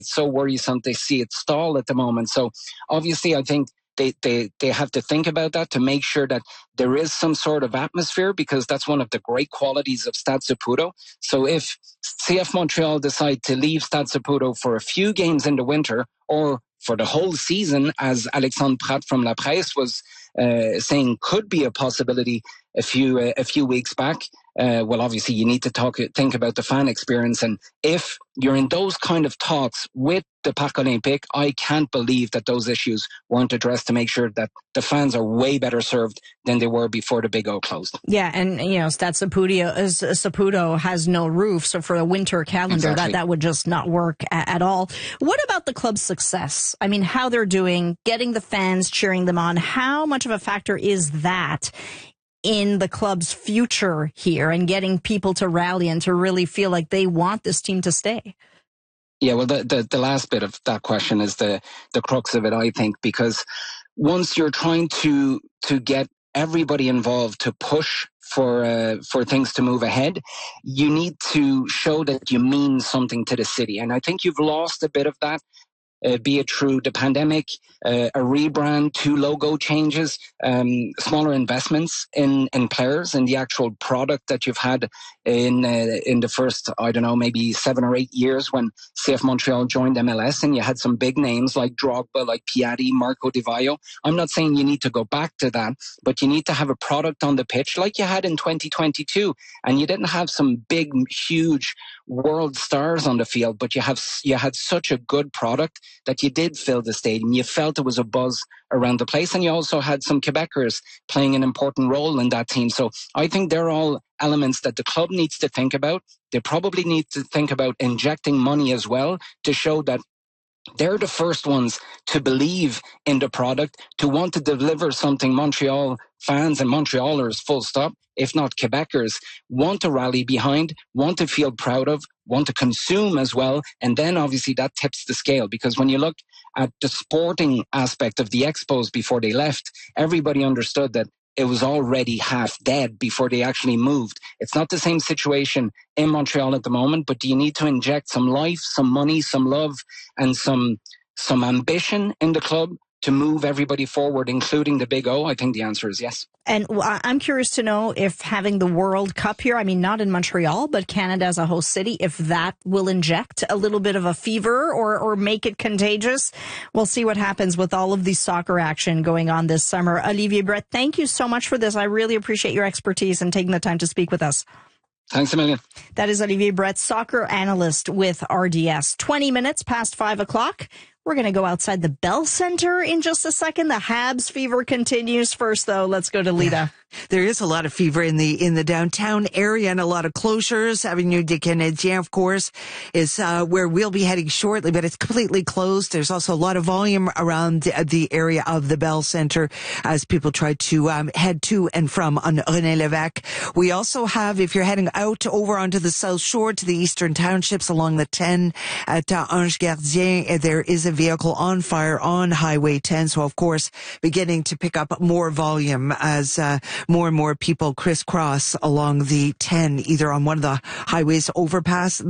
so worrisome to see it stall at the moment. So obviously, I think they have to think about that to make sure that there is some sort of atmosphere, because that's one of the great qualities of Stade Saputo. So if CF Montreal decide to leave Stade Saputo for a few games in the winter, or for the whole season, as Alexandre Pratt from La Presse was saying could be a possibility a few weeks back, well, obviously you need to think about the fan experience. And if you're in those kind of talks with the Parc Olympique, I can't believe that those issues weren't addressed to make sure that the fans are way better served than they were before the Big O closed. Yeah, and Stade Saputo has no roof, so for a winter calendar, exactly. that would just not work at all. What about the club's success? I mean, how they're doing, getting the fans, cheering them on, how much of a factor is that in the club's future here and getting people to rally and to really feel like they want this team to stay? Yeah, well, the last bit of that question is the crux of it, I think, because once you're trying to get everybody involved to push for things to move ahead, you need to show that you mean something to the city. And I think you've lost a bit of that. Be it through the pandemic, a rebrand, 2 logo changes, smaller investments in players and the actual product that you've had in the first, I don't know, maybe 7 or 8 years when CF Montreal joined MLS, and you had some big names like Drogba, like Piatti, Marco Di Vaio. I'm not saying you need to go back to that, but you need to have a product on the pitch like you had in 2022, and you didn't have some big, huge world stars on the field, but you had such a good product that you did fill the stadium. You felt there was a buzz around the place, and you also had some Quebecers playing an important role in that team. So I think they're all elements that the club needs to think about. They probably need to think about injecting money as well to show that they're the first ones to believe in the product, to want to deliver something Montreal fans and Montrealers, full stop, if not Quebecers, want to rally behind, want to feel proud of, want to consume as well. And then obviously that tips the scale, because when you look at the sporting aspect of the Expos before they left, everybody understood that it was already half dead before they actually moved. It's not the same situation in Montreal at the moment, but do you need to inject some life, some money, some love, and some ambition in the club to move everybody forward, including the Big O? I think the answer is yes. And I'm curious to know if having the World Cup here, I mean, not in Montreal, but Canada as a host city, if that will inject a little bit of a fever or make it contagious. We'll see what happens with all of the soccer action going on this summer. Olivier Brett, thank you so much for this. I really appreciate your expertise and taking the time to speak with us. Thanks a million. That is Olivier Brett, soccer analyst with RDS. 20 minutes past 5 o'clock. We're going to go outside the Bell Center in just a second. The Habs fever continues. First, though, let's go to Lita. Yeah. There is a lot of fever in the downtown area and a lot of closures. Avenue des Canadiens, of course, is where we'll be heading shortly, but it's completely closed. There's also a lot of volume around the area of the Bell Center as people try to head to and from on René Lévesque. We also have, if you're heading out over onto the South Shore to the eastern townships along the 10 at Ange Gardien, there is a vehicle on fire on Highway 10. So, of course, beginning to pick up more volume as more and more people crisscross along the 10, either on one of the highways overpasses,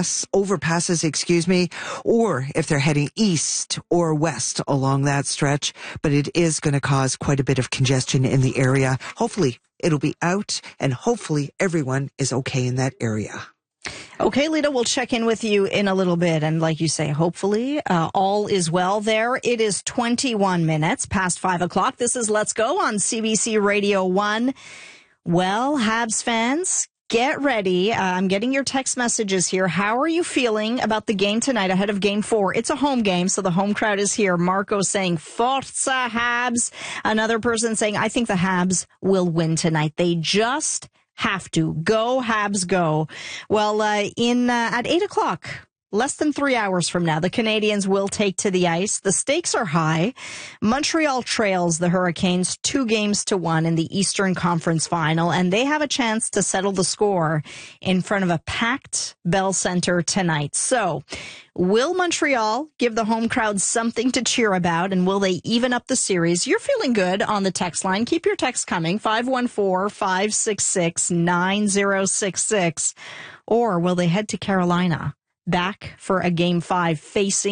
or if they're heading east or west along that stretch. But it is going to cause quite a bit of congestion in the area. Hopefully it'll be out, and hopefully everyone is okay in that area. Okay, Lita, we'll check in with you in a little bit. And like you say, hopefully all is well there. It is 21 minutes past 5 o'clock. This is Let's Go on CBC Radio 1. Well, Habs fans, get ready. I'm getting your text messages here. How are you feeling about the game tonight ahead of Game 4? It's a home game, so the home crowd is here. Marco saying, Forza Habs. Another person saying, I think the Habs will win tonight. They just have to. Go, Habs, go. Well, at 8 o'clock, less than 3 hours from now, the Canadians will take to the ice. The stakes are high. Montreal trails the Hurricanes 2-1 in the Eastern Conference Final, and they have a chance to settle the score in front of a packed Bell Center tonight. So, will Montreal give the home crowd something to cheer about, and will they even up the series? You're feeling good on the text line. Keep your text coming, 514-566-9066. Or will they head to Carolina back for a Game 5 facing